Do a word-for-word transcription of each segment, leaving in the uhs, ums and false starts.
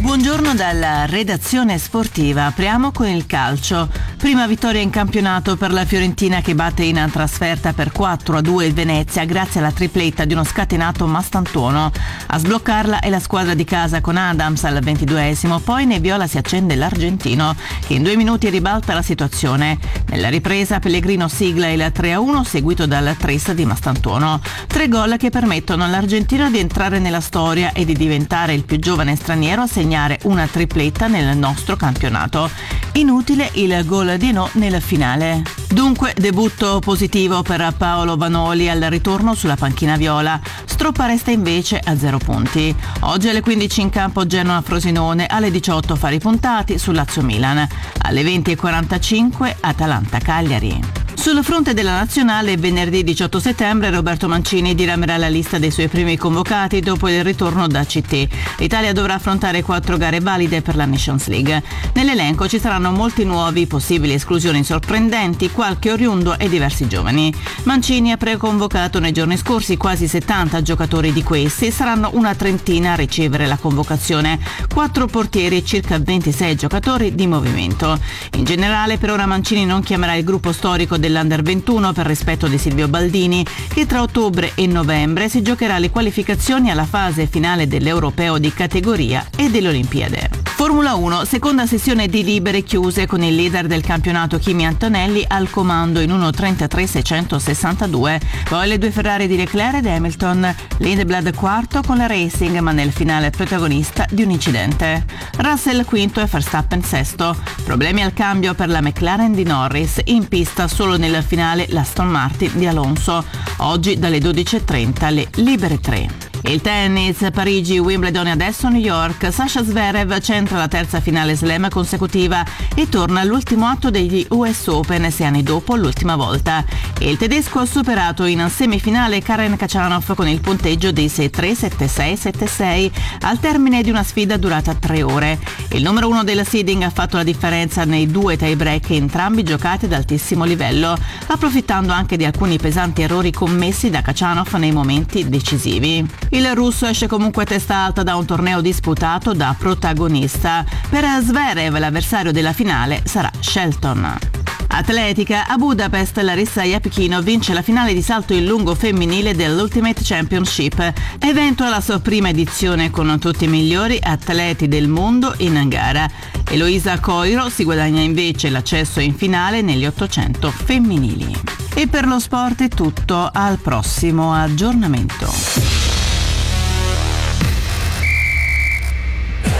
Buongiorno dalla redazione sportiva. Apriamo con il calcio. Prima vittoria in campionato per la Fiorentina che batte in trasferta per quattro a due il Venezia grazie alla tripletta di uno scatenato Mastantuono. A sbloccarla è la squadra di casa con Adams al ventiduesimo, poi nei viola si accende l'argentino che in due minuti ribalta la situazione. Nella ripresa Pellegrino sigla il tre a uno seguito dal tris di Mastantuono. Tre gol che permettono all'argentino di entrare nella storia e di diventare il più giovane straniero a segnare una tripletta nel nostro campionato. Inutile il gol di no nel finale. Dunque debutto positivo per Paolo Vanoli al ritorno sulla panchina viola. Stroppa resta invece a zero punti. Oggi alle quindici in campo Genoa-Frosinone, alle diciotto fari puntati su Lazio-Milan, alle venti e quarantacinque Atalanta-Cagliari. Sul fronte della nazionale, venerdì diciotto settembre Roberto Mancini diramerà la lista dei suoi primi convocati dopo il ritorno da C T. L'Italia dovrà affrontare quattro gare valide per la Nations League. Nell'elenco ci saranno molti nuovi, possibili esclusioni sorprendenti, qualche oriundo e diversi giovani. Mancini ha preconvocato nei giorni scorsi quasi settanta giocatori, di questi saranno una trentina a ricevere la convocazione, quattro portieri e circa ventisei giocatori di movimento. In generale per ora Mancini non chiamerà il gruppo storico del dell'Under ventuno per rispetto di Silvio Baldini, che tra ottobre e novembre si giocherà le qualificazioni alla fase finale dell'Europeo di categoria e delle Olimpiadi. Formula uno, seconda sessione di libere chiuse con il leader del campionato Kimi Antonelli al comando in uno trentatré seicentosessantadue, poi le due Ferrari di Leclerc ed Hamilton, Lindblad quarto con la Racing ma nel finale protagonista di un incidente. Russell quinto e Verstappen sesto. Problemi al cambio per la McLaren di Norris, in pista solo nel finale l'Aston Martin di Alonso. Oggi dalle dodici e trenta le libere tre. Il tennis, Parigi, Wimbledon e adesso New York. Sasha Zverev centra la terza finale slam consecutiva e torna all'ultimo atto degli U S Open sei anni dopo l'ultima volta. E il tedesco ha superato in semifinale Karen Khachanov con il punteggio di sei tre, sette sei, sette sei al termine di una sfida durata tre ore. Il numero uno del seeding ha fatto la differenza nei due tie break, entrambi giocati ad altissimo livello, approfittando anche di alcuni pesanti errori commessi da Khachanov nei momenti decisivi. Il russo esce comunque a testa alta da un torneo disputato da protagonista. Per Zverev l'avversario della finale sarà Shelton. Atletica, a Budapest Larissa Yapchino vince la finale di salto in lungo femminile dell'Ultimate Championship, evento alla sua prima edizione con tutti i migliori atleti del mondo in gara. Eloisa Coiro si guadagna invece l'accesso in finale negli ottocento femminili. E per lo sport è tutto, al prossimo aggiornamento.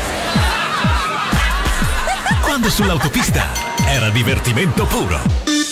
Quando sull'autopista era divertimento puro.